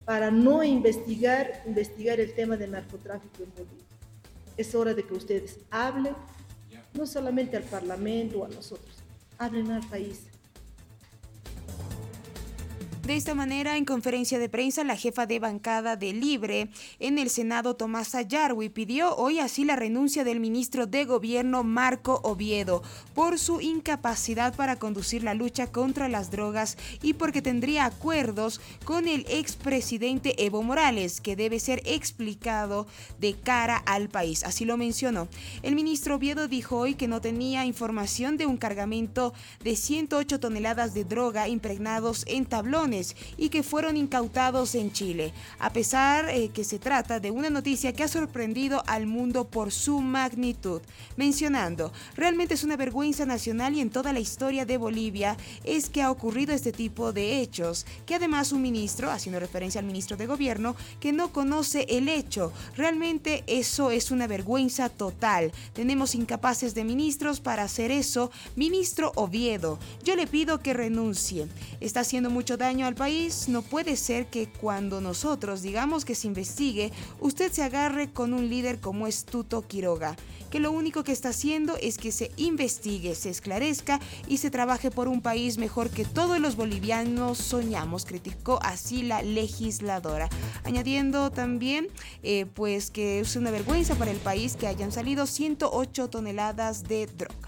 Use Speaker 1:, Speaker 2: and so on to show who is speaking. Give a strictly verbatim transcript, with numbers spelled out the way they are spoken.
Speaker 1: para no investigar, investigar el tema del narcotráfico en Bolivia. Es hora de que ustedes hablen, no solamente al Parlamento o a nosotros, hablen al país.
Speaker 2: De esta manera, en conferencia de prensa, la jefa de bancada de Libre en el Senado, Tomasa Yarwi, pidió hoy así la renuncia del ministro de Gobierno, Marco Oviedo, por su incapacidad para conducir la lucha contra las drogas y porque tendría acuerdos con el expresidente Evo Morales, que debe ser explicado de cara al país. Así lo mencionó. El ministro Oviedo dijo hoy que no tenía información de un cargamento de ciento ocho toneladas de droga impregnados en tablones y que fueron incautados en Chile, a pesar eh, que se trata de una noticia que ha sorprendido al mundo por su magnitud, mencionando: realmente es una vergüenza nacional y en toda la historia de Bolivia es que ha ocurrido este tipo de hechos, que además un ministro, haciendo referencia al ministro de Gobierno, que no conoce el hecho, realmente eso es una vergüenza total, tenemos incapaces de ministros para hacer eso. Ministro Oviedo, yo le pido que renuncie, está haciendo mucho daño al país. No puede ser que cuando nosotros digamos que se investigue, usted se agarre con un líder como es Tuto Quiroga, que lo único que está haciendo es que se investigue, se esclarezca y se trabaje por un país mejor que todos los bolivianos soñamos, criticó así la legisladora, añadiendo también eh, pues que es una vergüenza para el país que hayan salido ciento ocho toneladas de droga.